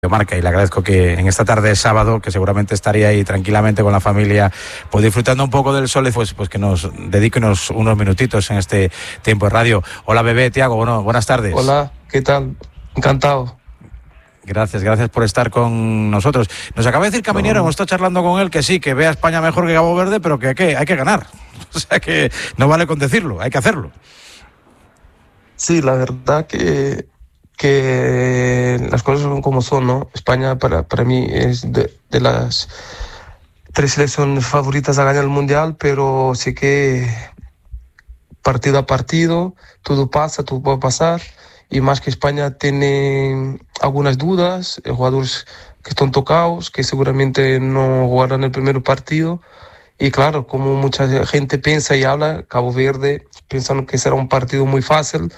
Marca, y le agradezco que en esta tarde de sábado, que seguramente estaría ahí tranquilamente con la familia, pues disfrutando un poco del sol, pues que nos dedique unos minutitos en este tiempo de radio. Hola, bebé, Tiago, buenas tardes. Hola, ¿qué tal? Encantado. Gracias por estar con nosotros. Nos acaba de decir Caminero, hemos estado charlando con él, que sí, que ve a España mejor que Cabo Verde, pero que hay que ganar. O sea que no vale con decirlo, hay que hacerlo. Sí, la verdad que las cosas son como son, ¿no? España para mí es de las 3 selecciones favoritas a ganar el Mundial, pero sé que partido a partido todo puede pasar, y más que España tiene algunas dudas, jugadores que están tocados, que seguramente no jugarán el primer partido. Y claro, como mucha gente piensa y habla, Cabo Verde, pensando que será un partido muy fácil,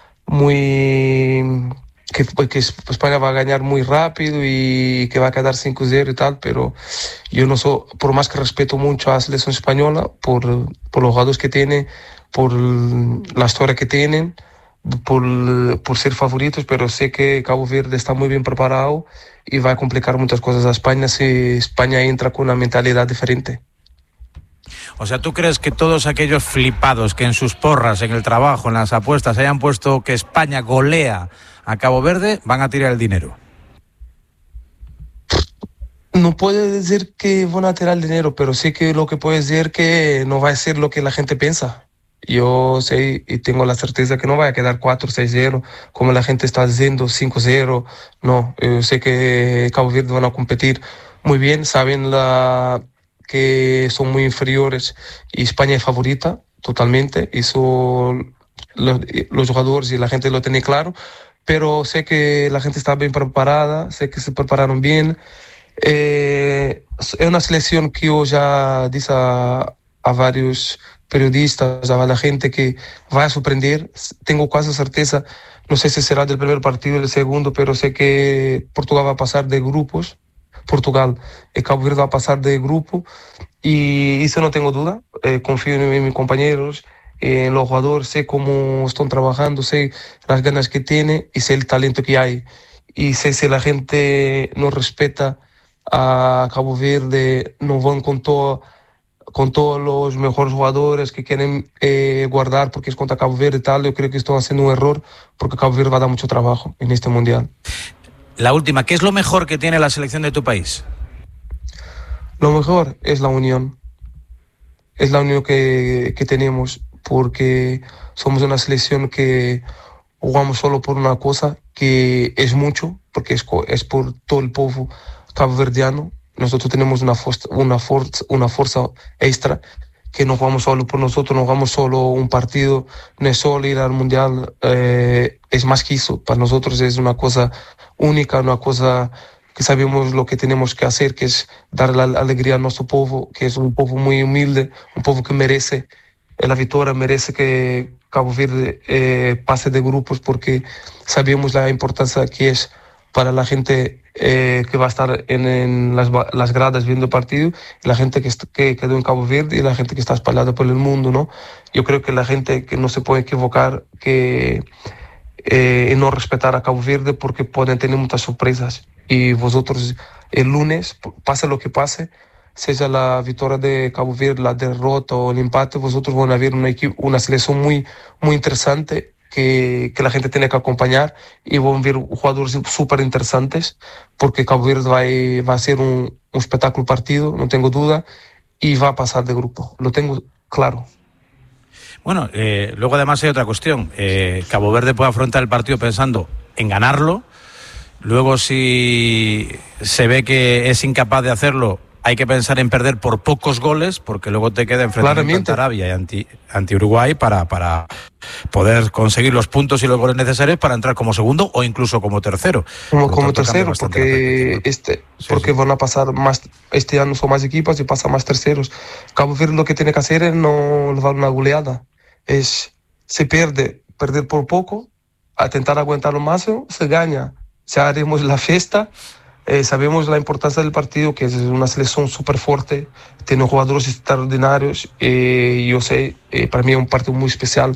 que España va a ganar muy rápido y que va a quedar 5-0 y tal, pero yo no soy, por más que respeto mucho a la selección española, por los jugadores que tiene, por la historia que tienen, por ser favoritos, pero sé que Cabo Verde está muy bien preparado y va a complicar muchas cosas a España si España entra con una mentalidad diferente. O sea, ¿tú crees que todos aquellos flipados que en sus porras, en el trabajo, en las apuestas, hayan puesto que España golea a Cabo Verde, van a tirar el dinero? No puedo decir que van a tirar el dinero, pero sí que lo que puedo decir que no va a ser lo que la gente piensa. Yo sé y tengo la certeza que no va a quedar 4-6-0, como la gente está diciendo, 5-0. No, yo sé que Cabo Verde van a competir muy bien, saben que son muy inferiores y España es favorita totalmente. Eso los jugadores y la gente lo tiene claro, pero sé que la gente está bien preparada, sé que se prepararon bien. Es una selección que yo ya dije a varios periodistas, a la gente, que va a sorprender. Tengo casi certeza, no sé si será del primer partido o del segundo, pero sé que Portugal va a pasar de grupos. Portugal y Cabo Verde va a pasar de grupo, y eso no tengo duda. Confío en mis compañeros, en los jugadores, sé cómo están trabajando, sé las ganas que tienen y sé el talento que hay, y sé si la gente no respeta a Cabo Verde, no van con todos los mejores jugadores que quieren guardar porque es contra Cabo Verde y tal. Yo creo que están haciendo un error, porque Cabo Verde va a dar mucho trabajo en este Mundial. La última, ¿qué es lo mejor que tiene la selección de tu país? Lo mejor es la unión. Es la unión que tenemos, porque somos una selección que jugamos solo por una cosa, que es mucho, porque es por todo el pueblo caboverdiano. Nosotros tenemos una fuerza extra, que no jugamos solo por nosotros, no jugamos solo un partido, no es solo ir al Mundial, es más que eso. Para nosotros es una cosa única, una cosa que sabemos lo que tenemos que hacer, que es dar la alegría a nuestro pueblo, que es un pueblo muy humilde, un pueblo que merece la victoria, merece que Cabo Verde pase de grupos, porque sabemos la importancia que es para la gente que va a estar en las gradas viendo el partido, la gente que quedó en Cabo Verde y la gente que está espalhada por el mundo, ¿no? Yo creo que la gente que no se puede equivocar, que no respetar a Cabo Verde, porque pueden tener muchas sorpresas. Y vosotros el lunes, pase lo que pase, sea la victoria de Cabo Verde, la derrota o el empate, vosotros van a ver una selección muy, muy interesante, que la gente tiene que acompañar, y van a ver jugadores súper interesantes, porque Cabo Verde va a ser un espectáculo partido, no tengo duda, y va a pasar de grupo, lo tengo claro. Bueno, luego además hay otra cuestión. Cabo Verde puede afrontar el partido pensando en ganarlo. Luego, si se ve que es incapaz de hacerlo, hay que pensar en perder por pocos goles, porque luego te queda enfrentamiento ante Arabia y ante Uruguay para poder conseguir los puntos y los goles necesarios para entrar como segundo o incluso como tercero. Como tercero, porque van a pasar más, este año son más equipos y pasan más terceros. Cabo Verde lo que tiene que hacer es no dar una goleada. Se perder por poco, a intentar aguantar lo máximo, se gana. Ya haremos la fiesta. Sabemos la importancia del partido, que es una selección súper fuerte, tiene jugadores extraordinarios. Yo sé, para mí es un partido muy especial,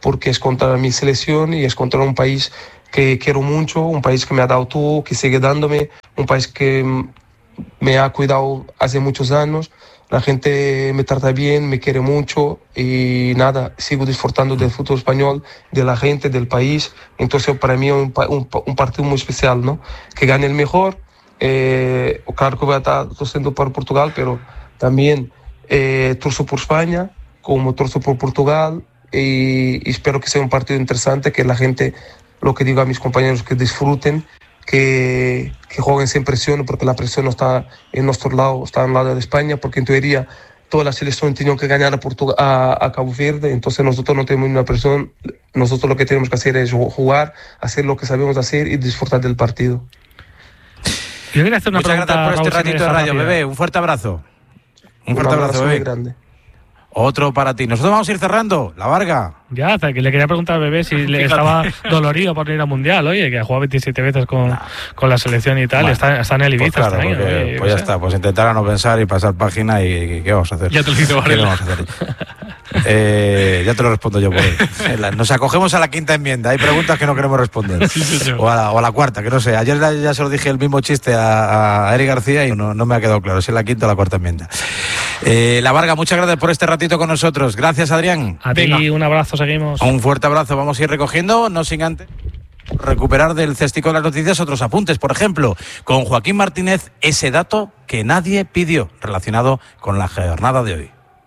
porque es contra mi selección y es contra un país que quiero mucho, un país que me ha dado todo, que sigue dándome, un país que me ha cuidado hace muchos años. La gente me trata bien, me quiere mucho y nada, sigo disfrutando del fútbol español, de la gente, del país. Entonces para mí es un partido muy especial, ¿no? Que gane el mejor. Claro que voy a estar torciendo por Portugal, pero también torzo por España, como torzo por Portugal, y espero que sea un partido interesante, que la gente, lo que digo a mis compañeros, que disfruten, que jueguen sin presión, porque la presión no está en nuestro lado, está en lado de España, porque en teoría toda la selección tenía que ganar a Cabo Verde, entonces nosotros no tenemos una presión, nosotros lo que tenemos que hacer es jugar, hacer lo que sabemos hacer y disfrutar del partido. Yo quería hacer una Muchas pregunta, gracias por este Raúl, ratito de radio, bebé. Un fuerte abrazo. Un fuerte abrazo, bebé. Muy grande. Otro para ti. Nosotros vamos a ir cerrando. La Varga. Ya, que le quería preguntar al bebé si le estaba dolorido por ir al Mundial, oye, que ha jugado 27 veces con la selección y tal, bueno, está en el Ibiza. Pues claro, porque, pues ya está, pues intentar a no pensar y pasar página y ¿qué vamos a hacer? Ya te lo digo, ¿Qué vamos a hacer? Ya te lo respondo yo por hoy. Nos acogemos a la quinta enmienda. Hay preguntas que no queremos responder. Sí, o a la cuarta, que no sé. Ayer ya se lo dije el mismo chiste a Eric García y no me ha quedado claro si es la quinta o la cuarta enmienda. La Varga, muchas gracias por este ratito con nosotros. Gracias, Adrián. A ti, un abrazo, seguimos. Un fuerte abrazo. Vamos a ir recogiendo, no sin antes recuperar del cestico de las noticias otros apuntes. Por ejemplo, con Joaquín Martínez, ese dato que nadie pidió relacionado con la jornada de hoy.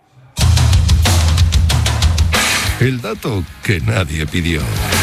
El dato que nadie pidió.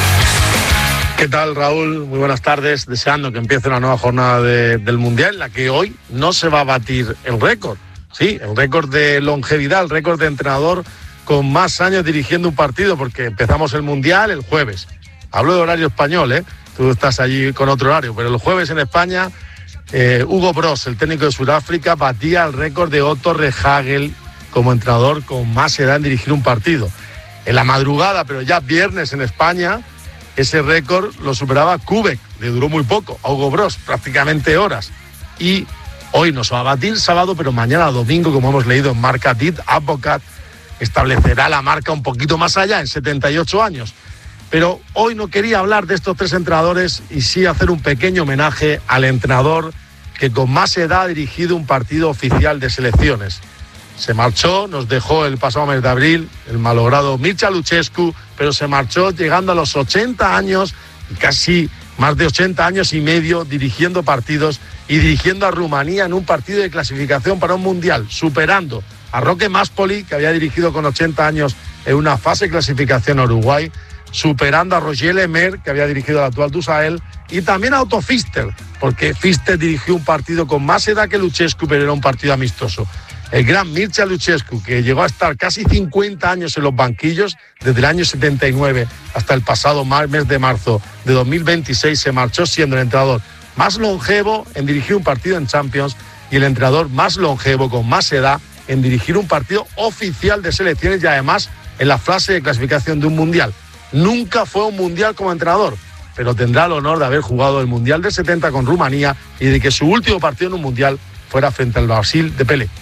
¿Qué tal, Raúl? Muy buenas tardes. Deseando que empiece una nueva jornada del Mundial, en la que hoy no se va a batir el récord. Sí, el récord de longevidad, el récord de entrenador con más años dirigiendo un partido, porque empezamos el Mundial el jueves. Hablo de horario español, ¿eh? Tú estás allí con otro horario, pero el jueves en España, Hugo Broos, el técnico de Sudáfrica, batía el récord de Otto Rehhagel como entrenador con más edad en dirigir un partido. En la madrugada, pero ya viernes en España, ese récord lo superaba Kubek, le duró muy poco, a Hugo Broos, prácticamente horas. Y hoy nos va a batir sábado, pero mañana domingo, como hemos leído en Marca Dit, Advocat establecerá la marca un poquito más allá, en 78 años. Pero hoy no quería hablar de estos tres entrenadores y sí hacer un pequeño homenaje al entrenador que con más edad ha dirigido un partido oficial de selecciones. Se marchó, nos dejó el pasado mes de abril el malogrado Mircea Lucescu, pero se marchó llegando a los 80 años, casi más de 80 años y medio dirigiendo partidos y dirigiendo a Rumanía en un partido de clasificación para un mundial, superando a Roque Máspoli, que había dirigido con 80 años en una fase de clasificación a Uruguay, superando a Roger Lemer, que había dirigido al actual Dusael, y también a Otto Pfister, porque Pfister dirigió un partido con más edad que Lucescu, pero era un partido amistoso. El gran Mircea Lucescu, que llegó a estar casi 50 años en los banquillos, desde el año 79 hasta el pasado mes de marzo de 2026, se marchó siendo el entrenador más longevo en dirigir un partido en Champions y el entrenador más longevo, con más edad, en dirigir un partido oficial de selecciones y además en la fase de clasificación de un mundial. Nunca fue un mundial como entrenador, pero tendrá el honor de haber jugado el Mundial del 70 con Rumanía y de que su último partido en un mundial fuera frente al Brasil de Pelé.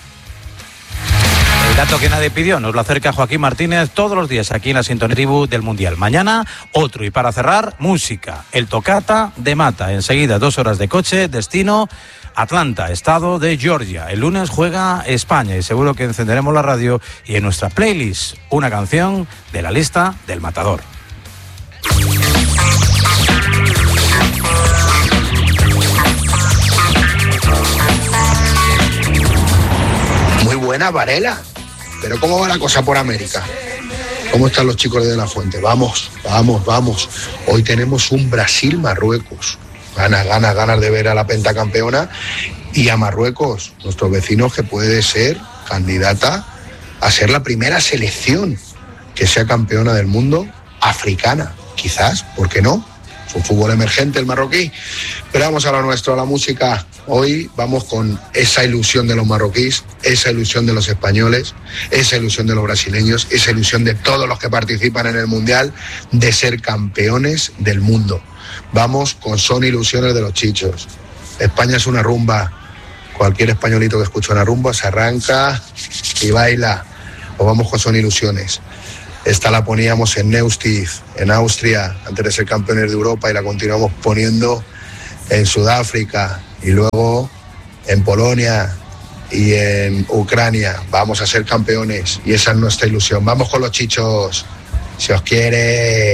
El dato que nadie pidió nos lo acerca Joaquín Martínez todos los días aquí en la Sintonía Tribu del Mundial. Mañana otro, y para cerrar, música, el Tocata de Mata. Enseguida 2 horas de coche, destino Atlanta, estado de Georgia. El lunes juega España y seguro que encenderemos la radio y en nuestra playlist una canción de la lista del Matador. Muy buena, Varela. Pero ¿cómo va la cosa por América? ¿Cómo están los chicos de De La Fuente? Vamos. Hoy tenemos un Brasil-Marruecos. Ganas de ver a la pentacampeona y a Marruecos, nuestros vecinos, que puede ser candidata a ser la primera selección que sea campeona del mundo africana. Quizás, ¿por qué no? Es un fútbol emergente el marroquí. Pero vamos a lo nuestro, a la música. Hoy vamos con esa ilusión de los marroquíes, esa ilusión de los españoles, esa ilusión de los brasileños, esa ilusión de todos los que participan en el Mundial de ser campeones del mundo. Vamos con Son Ilusiones de los Chichos. España es una rumba. Cualquier españolito que escucha una rumba se arranca y baila. Pues vamos con Son Ilusiones. Esta la poníamos en Neustift, en Austria, antes de ser campeones de Europa, y la continuamos poniendo en Sudáfrica y luego en Polonia y en Ucrania. Vamos a ser campeones y esa es nuestra ilusión. Vamos con los chichos, si os quiere.